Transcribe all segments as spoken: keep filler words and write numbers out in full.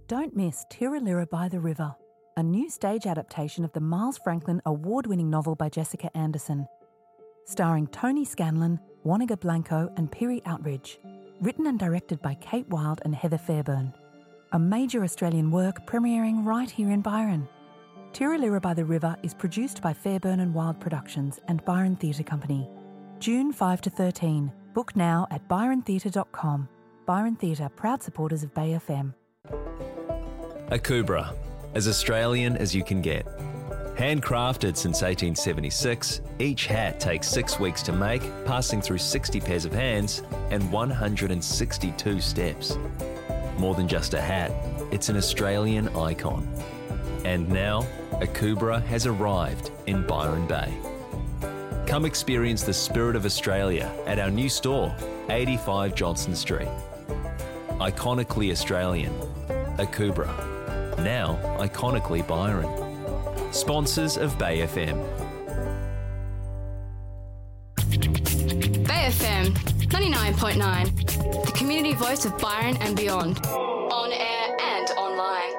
Don't miss Tiralira by the River, a new stage adaptation of the Miles Franklin award-winning novel by Jessica Anderson, starring Tony Scanlon, Wanaka Blanco and Piri Outridge, written and directed by Kate Wilde and Heather Fairburn. A major Australian work premiering right here in Byron. Tiralira by the River is produced by Fairburn and Wilde Productions and Byron Theatre Company. June fifth to thirteen. Book now at byron theatre dot com. Byron Theatre, proud supporters of Bay F M. Akubra, as Australian as you can get. Handcrafted since eighteen seventy-six, each hat takes six weeks to make, passing through sixty pairs of hands and one hundred sixty-two steps. More than just a hat, it's an Australian icon. And now, Akubra has arrived in Byron Bay. Come experience the spirit of Australia at our new store, eighty-five Johnston Street. Iconically Australian, Akubra. Now iconically Byron. Sponsors of Bay F M. Bay F M ninety-nine point nine, the community voice of Byron and beyond. On air and online.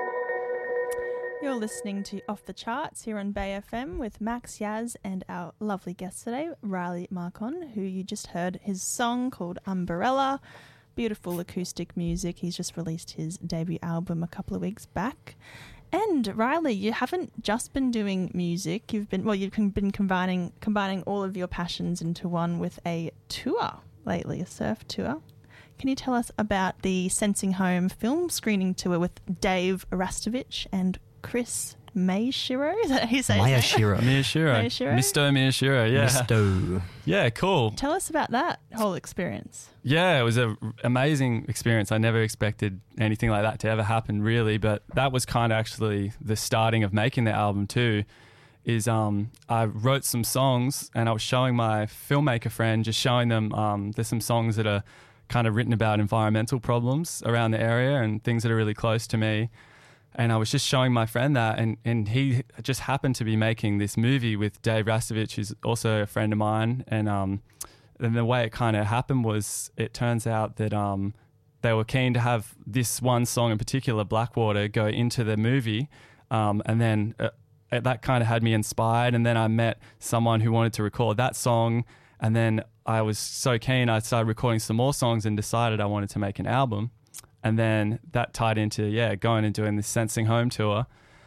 You're listening to Off the Charts here on Bay F M with Max Yaz and our lovely guest today, Riley Marcon, who you just heard his song called Umbrella. Beautiful acoustic music. He's just released his debut album a couple of weeks back. And Riley, you haven't just been doing music. You've been well. You've been combining combining all of your passions into one with a tour lately, a surf tour. Can you tell us about the Sensing Home film screening tour with Dave Rastovich and Chris Mayashiro? Is that how you say it? Miyashiro. Miyashiro. Miyashiro? Misto Miyashiro, yeah. Misto. Yeah, cool. Tell us about that whole experience. Yeah, it was an amazing experience. I never expected anything like that to ever happen, really, but that was kind of actually the starting of making the album too, is um, I wrote some songs and I was showing my filmmaker friend, just showing them um, there's some songs that are kind of written about environmental problems around the area and things that are really close to me. And I was just showing my friend that, and, and he just happened to be making this movie with Dave Rastovich, who's also a friend of mine. And um, and the way it kind of happened was, it turns out that um, they were keen to have this one song in particular, Blackwater, go into the movie. Um, and then uh, that kind of had me inspired. And then I met someone who wanted to record that song. And then I was so keen, I started recording some more songs and decided I wanted to make an album. And then that tied into, yeah, going and doing this Sensing Home tour.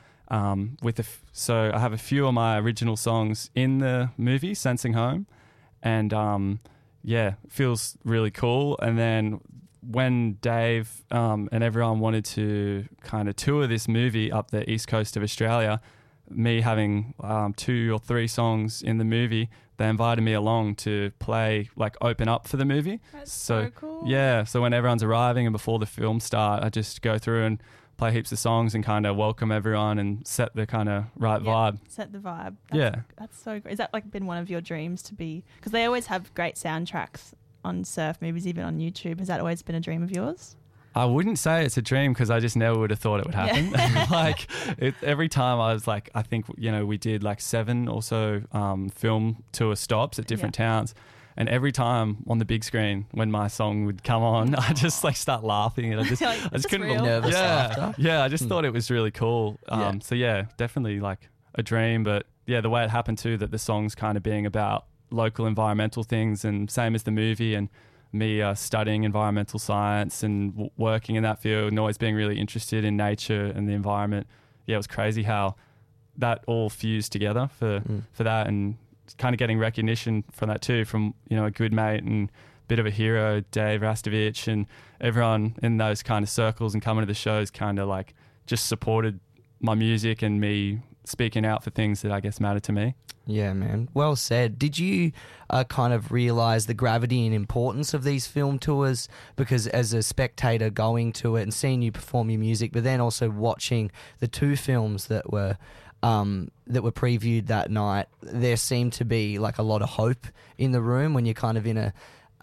Um, with a f- so I have a few of my original songs in the movie, Sensing Home. And um, yeah, feels really cool. And then when Dave um, and everyone wanted to kind of tour this movie up the east coast of Australia, me having um, two or three songs in the movie, they invited me along to play, like open up for the movie. That's so, so cool. Yeah, so when everyone's arriving and before the film start, I just go through and play heaps of songs and kind of welcome everyone and set the kind of right yep, vibe. Set the vibe. That's, yeah. That's so great. Is that like been one of your dreams to be, because they always have great soundtracks on surf movies, even on YouTube. Has that always been a dream of yours? I wouldn't say it's a dream because I just never would have thought it would happen. Yeah. like it, every time I was like, I think, you know, we did like seven or so um, film tour stops at different yeah. towns. And every time on the big screen when my song would come on, I just like start laughing and I just, like, I just couldn't believe nervous yeah, laughter. yeah. I just thought it was really cool. Um, yeah. So yeah, definitely like a dream. But yeah, the way it happened too, that the song's kind of being about local environmental things and same as the movie, and me uh, studying environmental science and w- working in that field and always being really interested in nature and the environment. Yeah, it was crazy how that all fused together for, mm. for that, and kind of getting recognition from that too, from, you know, a good mate and bit of a hero, Dave Rastovich, and everyone in those kind of circles and coming to the shows kind of like just supported my music and me speaking out for things that I guess matter to me. Yeah, man. Well said. Did you uh, kind of realise the gravity and importance of these film tours? Because as a spectator going to it and seeing you perform your music, but then also watching the two films that were um, that were previewed that night, there seemed to be like a lot of hope in the room when you're kind of in a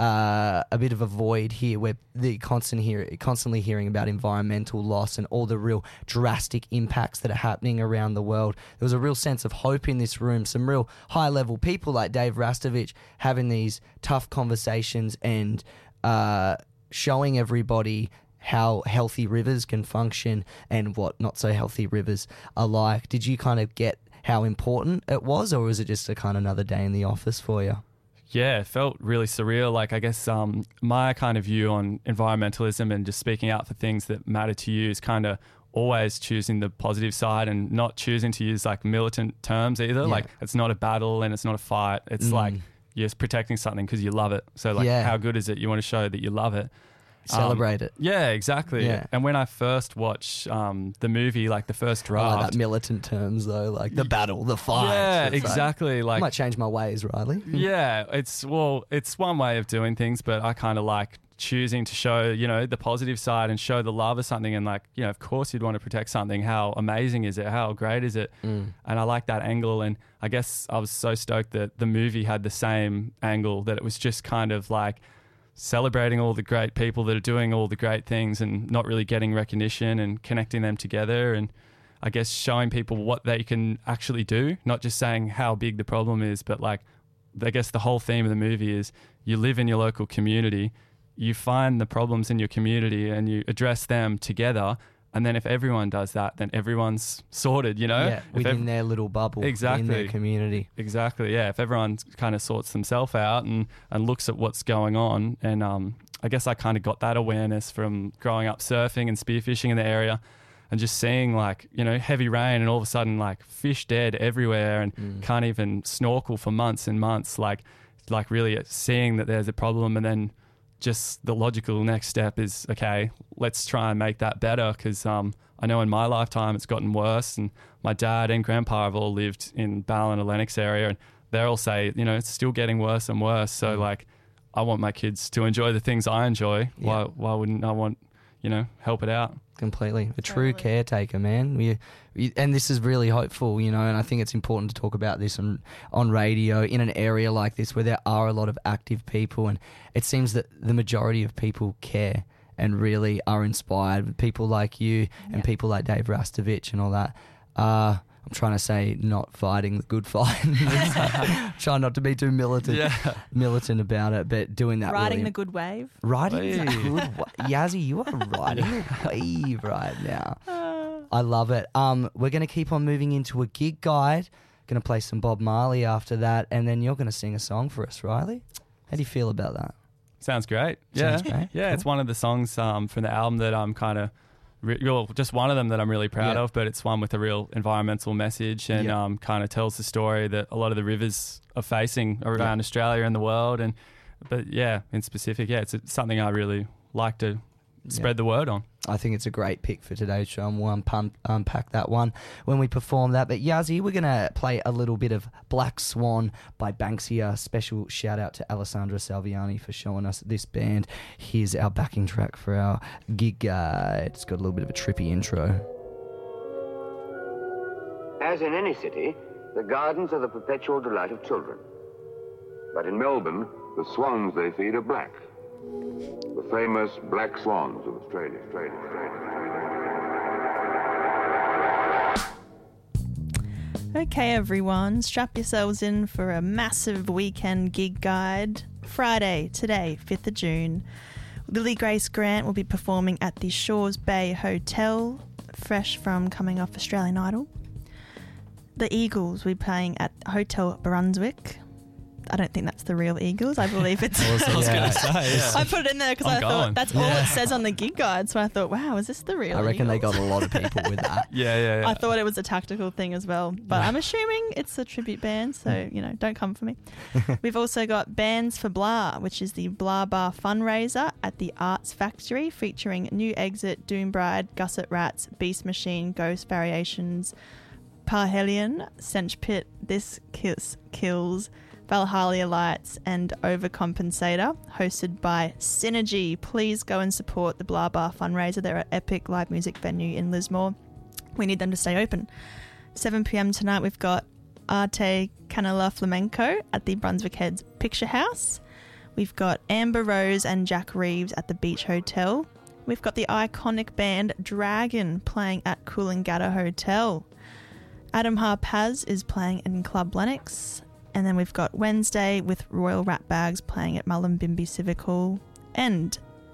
Uh, a bit of a void here where the constant hear, constantly hearing about environmental loss and all the real drastic impacts that are happening around the world. There was a real sense of hope in this room, some real high-level people like Dave Rastovich having these tough conversations and uh, showing everybody how healthy rivers can function and what not so healthy rivers are like. Did you kind of get how important it was, or was it just a kind of another day in the office for you? Yeah, it felt really surreal. Like, I guess um, my kind of view on environmentalism and just speaking out for things that matter to you is kind of always choosing the positive side and not choosing to use like militant terms either. Yeah. Like, it's not a battle and it's not a fight. It's Mm. like you're just protecting something because you love it. So like, Yeah. how good is it? You want to show that you love it. Celebrate Um, it. Yeah, exactly. Yeah. And when I first watched um, the movie, like the first I draft. like that militant terms though, like the battle, the fight. Yeah, It's like- exactly. I Like, might change my ways, Riley. yeah, it's well, it's one way of doing things, but I kind of like choosing to show, you know, the positive side and show the love of something. And like, you know, of course you'd want to protect something. How amazing is it? How great is it? Mm. And I like that angle. And I guess I was so stoked that the movie had the same angle, that it was just kind of like celebrating all the great people that are doing all the great things and not really getting recognition and connecting them together. And I guess showing people what they can actually do, not just saying how big the problem is, but like, I guess the whole theme of the movie is you live in your local community, you find the problems in your community and you address them together. And then if everyone does that, then everyone's sorted, you know? Yeah, If within ev- their little bubble, in Exactly. their community. Exactly, yeah. If everyone kind of sorts themselves out and, and looks at what's going on, and um, I guess I kind of got that awareness from growing up surfing and spearfishing in the area and just seeing like, you know, heavy rain and all of a sudden like fish dead everywhere and Mm. can't even snorkel for months and months, like, like really seeing that there's a problem. And then just the logical next step is, okay, let's try and make that better, because um, I know in my lifetime it's gotten worse, and my dad and grandpa have all lived in Ballin or Lennox area, and they all say, you know, it's still getting worse and worse. So like, I want my kids to enjoy the things I enjoy. Yeah. Why, why wouldn't I want, you know, help it out? Completely. A true Totally. caretaker, man. We, we, and this is really hopeful, you know, and I think it's important to talk about this on, on radio in an area like this where there are a lot of active people, and it seems that the majority of people care and really are inspired. People like you and Yeah. people like Dave Rastovich and all that. Uh, I'm trying to say not fighting the good fight. Try not to be too militant Yeah. militant about it, but doing that Riding really the good wave. Riding the Hey. good wa- Yazzie, you are riding a wave right now. I love it. Um, we're going to keep on moving into a gig guide. Going to play some Bob Marley after that, and then you're going to sing a song for us, Riley. How do you feel about that? Sounds great. Yeah. Sounds great. Yeah, it's one of the songs um, from the album that I'm kind of, re- well, just one of them that I'm really proud Yeah. of, but it's one with a real environmental message and Yeah. um, kind of tells the story that a lot of the rivers are facing around Yeah. Australia and the world. And But yeah, in specific, yeah, it's it's something I really like to spread the word on. I think it's a great pick for today's show, and we'll unpun- unpack that one when we perform that. But Yazzie, we're going to play a little bit of Black Swan by Banksia. Special shout out to Alessandra Salviani for showing us this band. Here's our backing track for our gig guide. It's got a little bit of a trippy intro. As in any city, the gardens are the perpetual delight of children. But in Melbourne, the swans they feed are black. The famous black swans of Australia. Australia, Australia. Okay, everyone, strap yourselves in for a massive weekend gig guide. Friday, today, fifth of June, Lily Grace Grant will be performing at the Shores Bay Hotel, fresh from coming off Australian Idol. The Eagles will be playing at Hotel Brunswick. I don't think that's the real Eagles. I believe it's... I was going to say, yeah. I put it in there because I'm I going. thought that's all Yeah. it says on the gig guide. So I thought, wow, is this the real I reckon they Eagles? got a lot of people with that. Yeah, yeah, yeah. I thought it was a tactical thing as well, but I'm assuming it's a tribute band, so, you know, don't come for me. We've also got Bands for Blah, which is the Blah Bar fundraiser at the Arts Factory, featuring New Exit, Doom Bride, Gusset Rats, Beast Machine, Ghost Variations, Parhelion, Stench Pit, This Kiss Kills, Valhalla Lights, and Overcompensator, hosted by Synergy. Please go and support the Blah Bar fundraiser. They're an epic live music venue in Lismore. We need them to stay open. seven p.m. tonight, we've got Arte Canela Flamenco at the Brunswick Heads Picture House. We've got Amber Rose and Jack Reeves at the Beach Hotel. We've got the iconic band Dragon playing at Coolangatta Hotel. Adam Harpaz is playing in Club Lennox. And then we've got Wednesday with Royal Rat Bags playing at Mullumbimby Civic Hall. And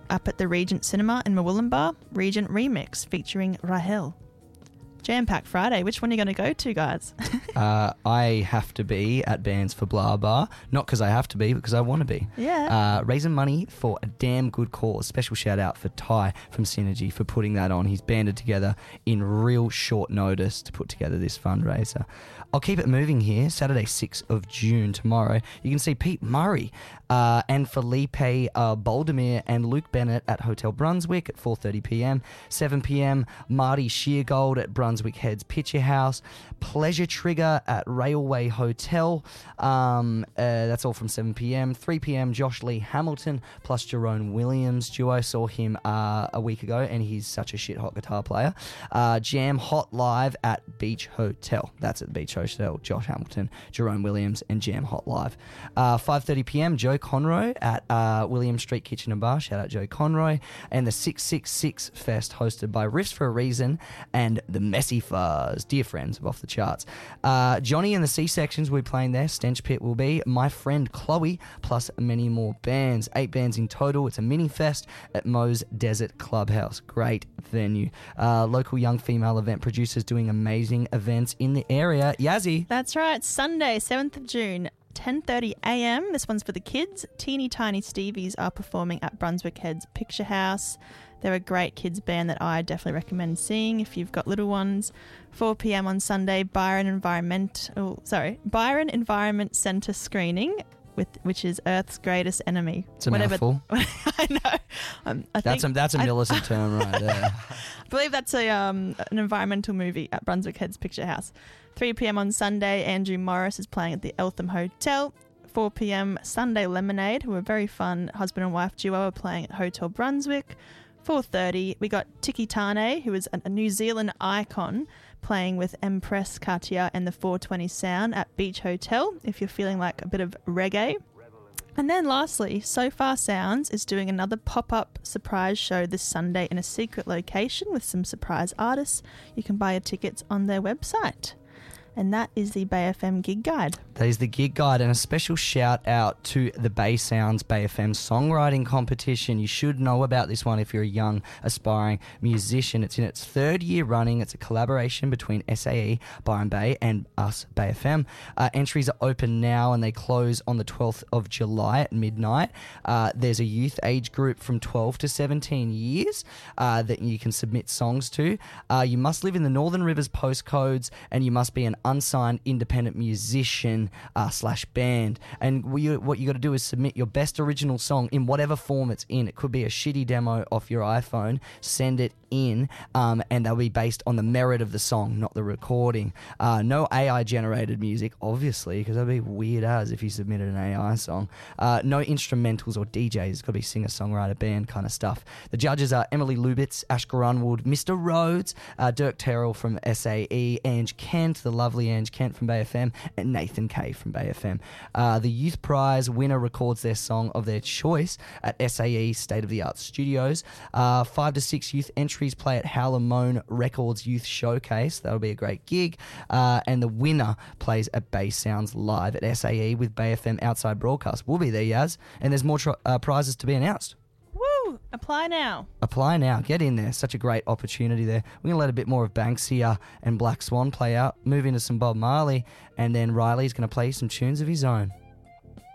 up at the Regent Cinema in Murwillumbah, Regent Remix featuring Rahel. Jam-packed Friday. Which one are you going to go to, guys? uh, I have to be at Bands for Blah Bar. Not because I have to be, but because I want to be. Yeah. Uh, raising money for a damn good cause. Special shout out for Ty from Synergy for putting that on. He's banded together in real short notice to put together this fundraiser. I'll keep it moving here. Saturday, sixth of June, tomorrow. You can see Pete Murray uh, and Felipe uh, Baldomir and Luke Bennett at Hotel Brunswick at four thirty p.m. seven p.m. Marty Sheargold at Brunswick Heads Picture House. Pleasure Trigger at Railway Hotel. Um, uh, that's all from seven p.m. three p.m. Josh Lee Hamilton plus Jerome Williams duo. Saw him uh, a week ago and he's such a shit hot guitar player. Uh, Jam Hot Live at Beach Hotel. That's at the Beach Hotel. Josh Hamilton, Jerome Williams and Jam Hot Live. Uh, five thirty p.m. Joe Conroy at uh, William Street Kitchen and Bar. Shout out Joe Conroy. And the six six six Fest hosted by Riffs for a Reason and the Messy Fuzz, dear friends of Off the Charts. Uh, Johnny and the C-Sections will be playing there. Stench Pit will be. My Friend Chloe, plus many more bands. Eight bands in total. It's a mini fest at Moe's Desert Clubhouse. Great venue. Uh, local young female event producers doing amazing events in the area. Yazzie. That's right. Sunday, seventh of June. ten thirty a.m. This one's for the kids. Teeny Tiny Stevies are performing at Brunswick Heads Picture House. They're a great kids band that I definitely recommend seeing if you've got little ones. four p.m. on Sunday, Byron Environment, oh, sorry, Byron Environment Centre screening, with which is Earth's greatest enemy. It's a mouthful. I know. Um, I that's think, a that's a I, Millicent term right there. I believe that's a um, an environmental movie at Brunswick Heads Picture House. three p.m. on Sunday, Andrew Morris is playing at the Eltham Hotel. four p.m. Sunday Lemonade, who are a very fun husband and wife duo, are playing at Hotel Brunswick. four thirty, we got Tiki Tane, who is a New Zealand icon, playing with Empress Katia and the four twenty Sound at Beach Hotel, if you're feeling like a bit of reggae. And then lastly, So Far Sounds is doing another pop-up surprise show this Sunday in a secret location with some surprise artists. You can buy your tickets on their website. And that is the Bay F M Gig Guide. That is the Gig Guide, and a special shout out to the Bay Sounds Bay F M songwriting competition. You should know about this one if you're a young, aspiring musician. It's in its third year running. It's a collaboration between S A E, Byron Bay, and us, Bay F M. Uh, entries are open now, and they close on the twelfth of July at midnight. Uh, there's a youth age group from twelve to seventeen years uh, that you can submit songs to. Uh, you must live in the Northern Rivers postcodes, and you must be an unsigned independent musician uh, slash band. And we, what you got to do is submit your best original song in whatever form it's in. It could be a shitty demo off your iPhone. Send it in, um, and they'll be based on the merit of the song, not the recording. Uh, no A I generated music, obviously, because that'd be weird as if you submitted an A I song. Uh, no instrumentals or D Js. It's got to be singer, songwriter, band kind of stuff. The judges are Emily Lubitz, Ash Grunwood, Mister Rhodes, uh, Dirk Terrell from S A E, Ange Kent, the lovely Ange Kent from Bay F M, and Nathan Kay from Bay F M. Uh, the Youth Prize winner records their song of their choice at S A E State of the Art Studios. Uh, five to six youth entries play at Howler-Moan Records Youth Showcase. That'll be a great gig. Uh, and the winner plays at Bay Sounds Live at S A E with Bay F M Outside Broadcast. We'll be there, Yaz. And there's more tri- uh, prizes to be announced. Woo! Apply now. Apply now. Get in there. Such a great opportunity there. We're going to let a bit more of Banksia and Black Swan play out, move into some Bob Marley, and then Riley's going to play some tunes of his own.